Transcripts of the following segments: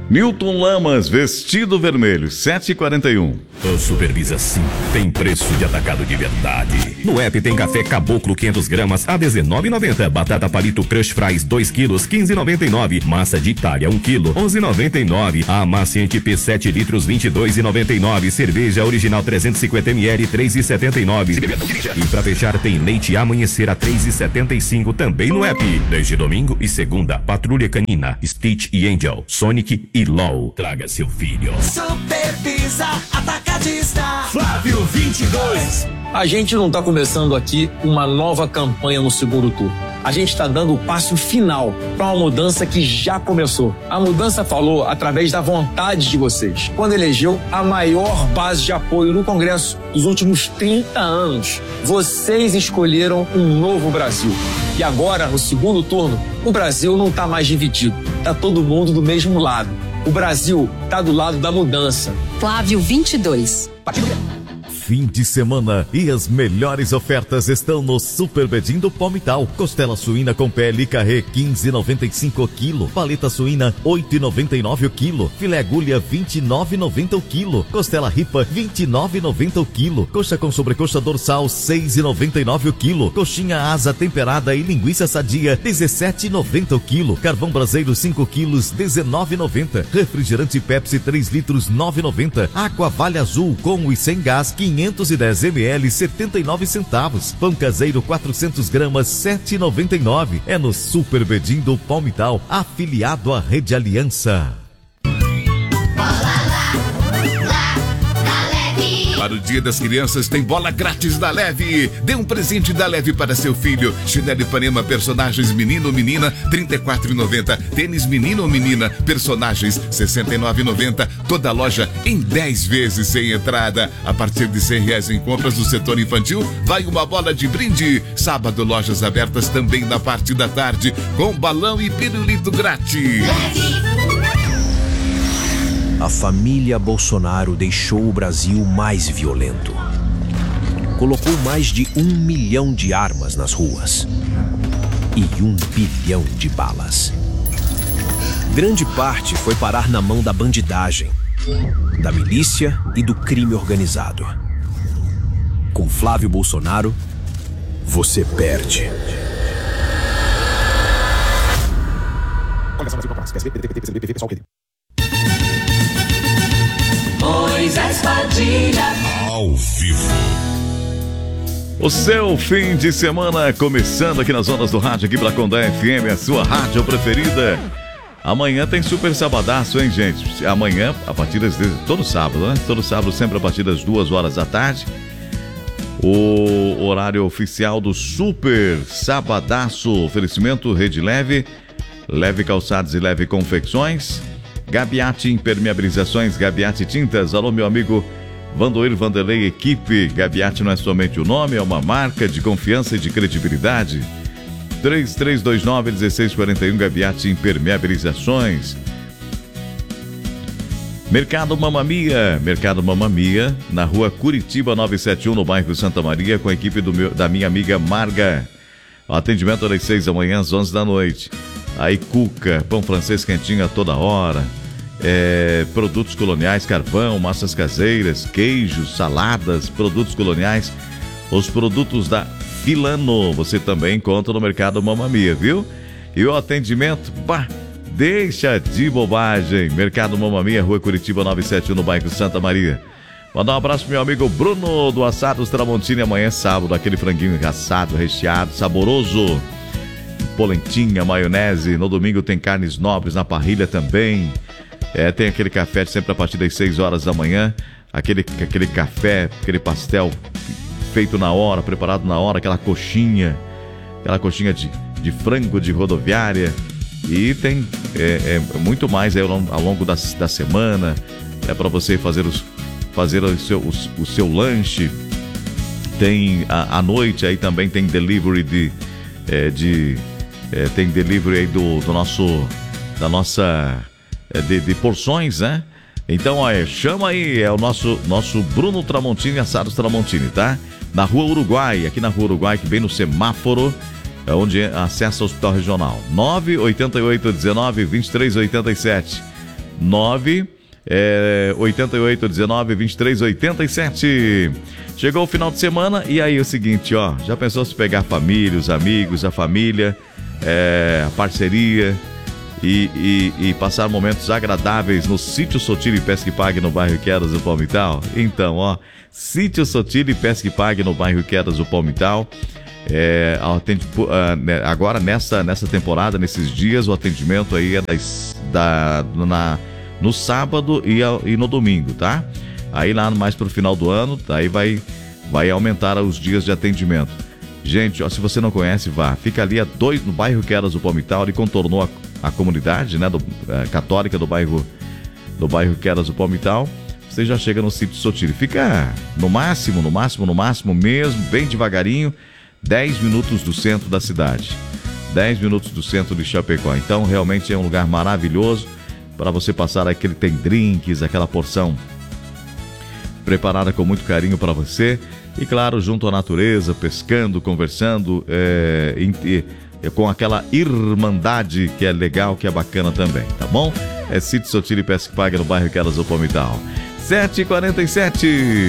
Newton Lamas, vestido vermelho, 7,41. O Supervisa Sim tem preço de atacado de verdade. No app tem café Caboclo 500 gramas a R$19,90. Batata Palito Crush Fries 2 quilos, R$15,99. Massa de Itália 1 quilo, R$11,99. Amaciante P 7 litros, R$22,99. Cerveja original 350 ml, R$3,79. E pra fechar tem leite Amanhecer a R$3,75 também no app. Desde domingo e segunda, Patrulha Canina, Stitch e Angel, Sonic e LOL. Traga seu filho. Supervisa Atacadista. Flávio 22. A gente não está começando aqui uma nova campanha no segundo turno. A gente está dando o passo final para uma mudança que já começou. A mudança falou através da vontade de vocês, quando elegeu a maior base de apoio no Congresso dos últimos 30 anos. Vocês escolheram um novo Brasil. E agora, no segundo turno, o Brasil não está mais dividido. Está todo mundo do mesmo lado. O Brasil está do lado da mudança. Flávio 22. Fim de semana e as melhores ofertas estão no Super Bedim do Palmital. Costela suína com pele e carré 15,95 o quilo. Paleta suína 8,99 o quilo. Filé agulha 29,90 o quilo. Costela ripa 29,90 o quilo. Coxa com sobrecoxa dorsal 6,99 o quilo. Coxinha asa temperada e linguiça sadia 17,90 o quilo. Carvão braseiro 5 quilos 19,90. Refrigerante Pepsi 3 litros 9,90. Aqua Vale Azul com e sem gás 510 ml, 79 centavos. Pão caseiro 400 gramas, 7,99. É no Super Bedim do Palmital, afiliado à Rede Aliança. Para o Dia das Crianças tem bola grátis da Leve. Dê um presente da Leve para seu filho. Chinelo Ipanema personagens menino ou menina, R$ 34,90. Tênis menino ou menina, personagens R$ 69,90. Toda loja em 10 vezes sem entrada. A partir de R$100 em compras do setor infantil, vai uma bola de brinde. Sábado, lojas abertas também na parte da tarde, com balão e pirulito grátis. A família Bolsonaro deixou o Brasil mais violento. Colocou mais de 1 milhão de armas nas ruas e 1 bilhão de balas. Grande parte foi parar na mão da bandidagem, da milícia e do crime organizado. Com Flávio Bolsonaro, você perde. Moisés Padilha. Ao vivo. O seu fim de semana começando aqui nas ondas do rádio, aqui pela Condé FM, a sua rádio preferida. Amanhã tem super sabadaço, hein, gente? Amanhã, a partir das... todo sábado, né? Todo sábado, sempre a partir das 2 horas da tarde. O horário oficial do super sabadaço. Oferecimento Rede Leve, Leve Calçados e Leve Confecções, Gabiati Impermeabilizações, Gabiati Tintas. Alô, meu amigo Vandoir Vanderlei Equipe. Gabiati não é somente o nome, é uma marca de confiança e de credibilidade. 3329-1641, Gabiati Impermeabilizações. Mercado Mamma Mia, na rua Curitiba 971, no bairro Santa Maria, com a equipe da minha amiga Marga. O atendimento das 6 da manhã às 11 da noite. Aí Cuca, pão francês quentinho a toda hora. Produtos coloniais, carvão, massas caseiras, queijos, saladas, produtos coloniais. Os produtos da Filano você também encontra no Mercado Mamma Mia, viu? E o atendimento, deixa de bobagem. Mercado Mamma Mia, rua Curitiba 971, no bairro Santa Maria. Mandar um abraço pro meu amigo Bruno do Assados Tramontini. Amanhã é sábado, aquele franguinho assado, recheado, saboroso. Polentinha, maionese. No domingo tem carnes nobres na parrilha também. Tem aquele café sempre a partir das 6 horas da manhã. Aquele café, aquele pastel feito na hora, preparado na hora, aquela coxinha de frango de rodoviária. E tem muito mais aí ao longo da semana. Para você fazer o seu lanche. Tem à noite aí também tem delivery tem delivery aí de porções, né? Então, chama aí, é o nosso Bruno Tramontini, Assados Tramontini, tá? Na Rua Uruguai, aqui na Rua Uruguai, que bem no semáforo, onde acessa o Hospital Regional. 98819-2387. 988192387. Chegou o final de semana e aí é o seguinte, ó, já pensou se pegar a família, os amigos, a família, a parceria e passar momentos agradáveis no Sítio Sotile Pesca e Pague no bairro Quedas do Palmital? Então, ó, Sítio Sotile Pesca e Pague no bairro Quedas do Palmital. Agora nessa temporada, nesses dias, o atendimento aí é no sábado e no domingo, tá? Aí lá mais pro final do ano, aí vai aumentar os dias de atendimento. Gente, ó, se você não conhece, vá. Fica ali no bairro Quedas do Palmital, ele contornou a comunidade, né, católica do bairro Quedas do Palmital. Você já chega no Sítio Sotile. Fica no máximo mesmo, bem devagarinho, 10 minutos do centro da cidade. 10 minutos do centro de Chapecó. Então, realmente é um lugar maravilhoso para você passar aquele, tem drinks, aquela porção preparada com muito carinho para você. E claro, junto à natureza, pescando, conversando, com aquela irmandade que é legal, que é bacana também, tá bom? É Sítio Sotile Pesca e Pague no bairro Quedas do Palmital. 7h47.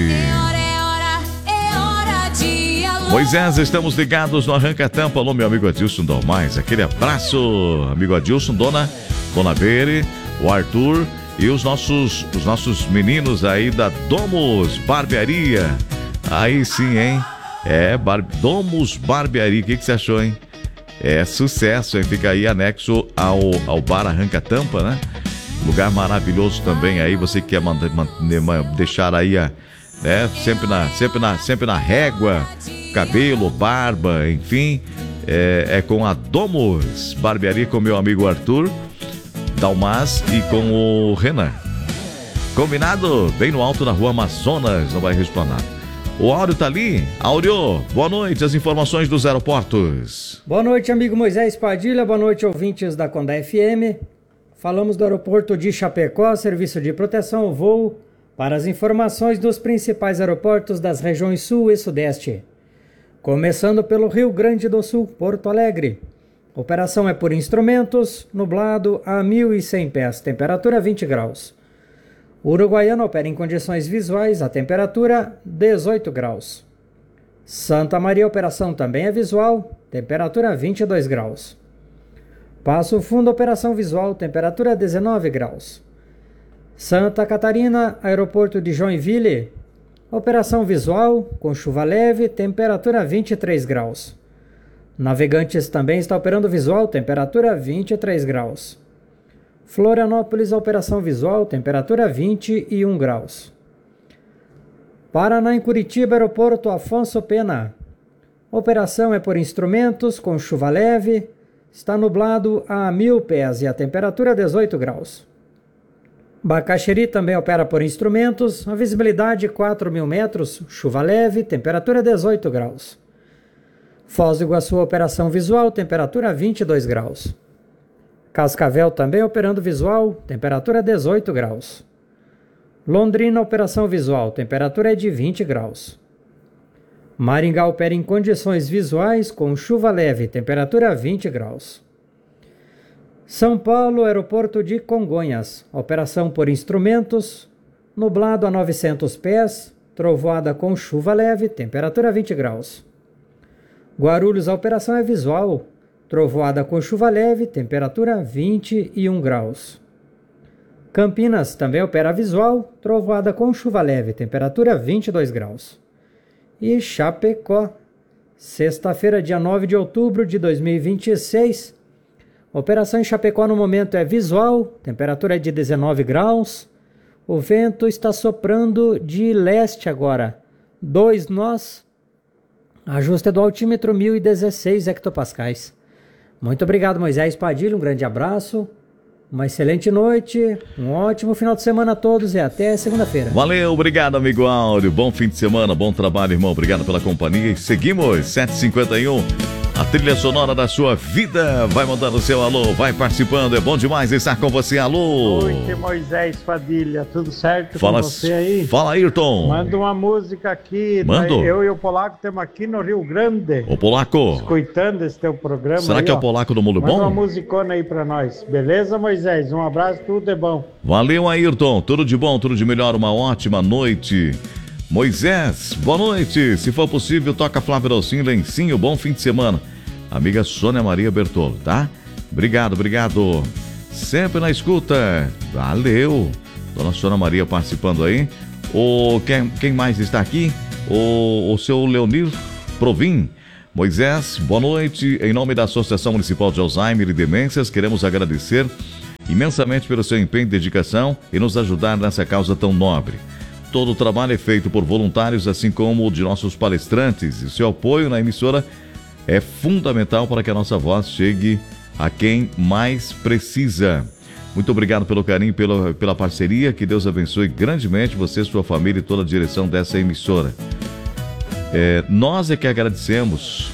Moisés, estamos ligados no Arranca Tampa. Alô, meu amigo Adilson Dalmais. Aquele abraço, amigo Adilson, Dona Bere, o Arthur e os nossos meninos aí da Domus Barbearia. Aí sim, hein? Domus Barbearia. O que você achou, hein? É sucesso, hein? Fica aí anexo ao Bar Arranca Tampa, né? Lugar maravilhoso também aí. Você que quer deixar aí sempre na régua, cabelo, barba, enfim, é com a Domus Barbearia, com meu amigo Arthur Dalmas e com o Renan. Combinado? Bem no alto da rua Amazonas, no bairro Esplanado. O Áureo tá ali. Áureo, boa noite, as informações dos aeroportos. Boa noite, amigo Moisés Padilha, boa noite, ouvintes da Conda FM. Falamos do aeroporto de Chapecó, serviço de proteção ao voo, para as informações dos principais aeroportos das regiões Sul e Sudeste. Começando pelo Rio Grande do Sul, Porto Alegre. Operação é por instrumentos, nublado a 1.100 pés, temperatura 20 graus. Uruguaiana opera em condições visuais, a temperatura 18 graus. Santa Maria, operação também é visual, temperatura 22 graus. Passo Fundo, operação visual, temperatura 19 graus. Santa Catarina, aeroporto de Joinville, operação visual, com chuva leve, temperatura 23 graus. Navegantes também está operando visual, temperatura 23 graus. Florianópolis, operação visual, temperatura 21 graus. Paraná, em Curitiba, aeroporto Afonso Pena. Operação é por instrumentos, com chuva leve, está nublado a 1.000 pés e a temperatura 18 graus. Bacaxeri também opera por instrumentos, a visibilidade 4.000 metros, chuva leve, temperatura 18 graus. Foz do Iguaçu, operação visual, temperatura 22 graus. Cascavel também operando visual, temperatura 18 graus. Londrina, operação visual, temperatura é de 20 graus. Maringá opera em condições visuais com chuva leve, temperatura 20 graus. São Paulo, aeroporto de Congonhas, operação por instrumentos, nublado a 900 pés, trovoada com chuva leve, temperatura 20 graus. Guarulhos, a operação é visual, trovoada com chuva leve, temperatura 21 graus. Campinas também opera visual, trovoada com chuva leve, temperatura 22 graus. E Chapecó, sexta-feira, dia 9 de outubro de 2026, operação em Chapecó no momento é visual, temperatura é de 19 graus, o vento está soprando de leste agora, 2 nós, ajuste do altímetro 1016 hectopascais. Muito obrigado, Moisés Padilha, um grande abraço, uma excelente noite, um ótimo final de semana a todos e até segunda-feira. Valeu, obrigado, amigo Áureo, bom fim de semana, bom trabalho, irmão, obrigado pela companhia e seguimos, 7h51. A trilha sonora da sua vida. Vai mandando o seu alô, vai participando. É bom demais estar com você. Alô. Oi, Moisés Padilha, tudo certo com você aí? Fala, Ayrton. Manda uma música aqui. Manda. Eu e o Polaco estamos aqui no Rio Grande. Ô, Polaco. Escutando esse teu programa. Será aí, que é o Polaco do Mundo Bom? Manda uma musicona aí pra nós. Beleza, Moisés? Um abraço, tudo é bom. Valeu, Ayrton. Tudo de bom, tudo de melhor. Uma ótima noite. Moisés, boa noite. Se for possível, toca Flávio Dalcin, Lencinho, bom fim de semana. Amiga Sônia Maria Bertolo, tá? Obrigado. Sempre na escuta. Valeu. Dona Sônia Maria participando aí. Quem mais está aqui? O seu Leonir Provin. Moisés, boa noite. Em nome da Associação Municipal de Alzheimer e Demências, queremos agradecer imensamente pelo seu empenho e dedicação e nos ajudar nessa causa tão nobre. Todo o trabalho é feito por voluntários, assim como o de nossos palestrantes, e seu apoio na emissora é fundamental para que a nossa voz chegue a quem mais precisa. Muito obrigado pelo carinho, pela parceria, que Deus abençoe grandemente você, sua família e toda a direção dessa emissora. Nós é que agradecemos,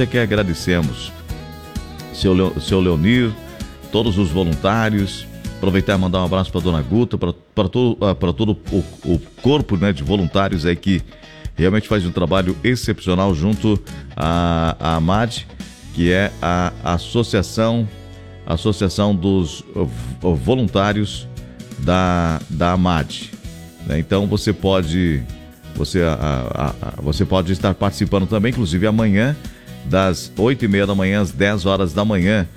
seu Leonir, todos os voluntários. Aproveitar e mandar um abraço para Dona Guta, para todo o corpo, né, de voluntários aí que realmente faz um trabalho excepcional junto à AMAD, que é a Associação dos Voluntários da AMAD. Então você pode estar participando também, inclusive amanhã, das 8h30 da manhã às 10 horas da manhã.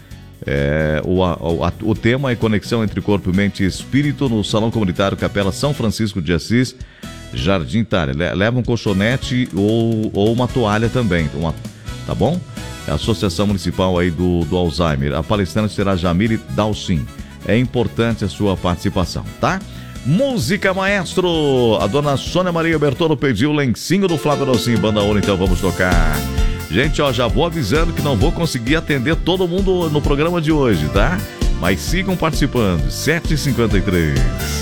O tema é conexão entre corpo, mente e espírito no Salão Comunitário Capela São Francisco de Assis, Jardim Itália. Leva um colchonete ou uma toalha também, tá bom? A Associação Municipal aí do Alzheimer. A palestrante será Jamile Dalcin. É importante a sua participação, tá? Música, maestro! A dona Sônia Maria Bertolo pediu o Lencinho do Flávio Dalcin, Banda Ouro, então vamos tocar. Gente, já vou avisando que não vou conseguir atender todo mundo no programa de hoje, tá? Mas sigam participando. 7h53.